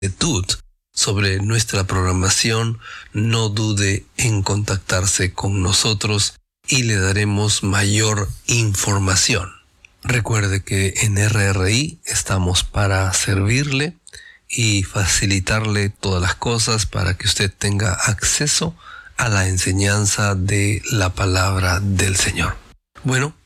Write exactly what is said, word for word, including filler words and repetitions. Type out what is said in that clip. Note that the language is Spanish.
inquietud sobre nuestra programación, no dude en contactarse con nosotros y le daremos mayor información. Recuerde que en R R I estamos para servirle y facilitarle todas las cosas para que usted tenga acceso a la enseñanza de la palabra del Señor. Bueno,